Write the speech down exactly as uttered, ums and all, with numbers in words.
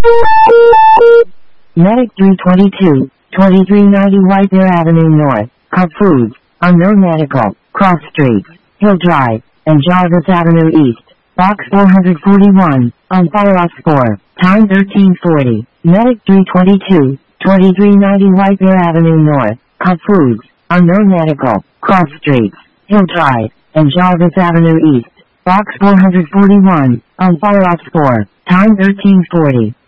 Medic three twenty-two, twenty-three ninety White Bear Avenue North, Cub Foods, Unknown Medical, Cross Streets, Hill Drive, and Jarvis Avenue East, Box four forty-one, on file us for, time thirteen forty. Medic three twenty-two, twenty-three ninety White Bear Avenue North, Cub Foods, Unknown Medical, Cross Streets, Hill Drive, and Jarvis Avenue East, Box four forty-one, on file us for, time thirteen forty.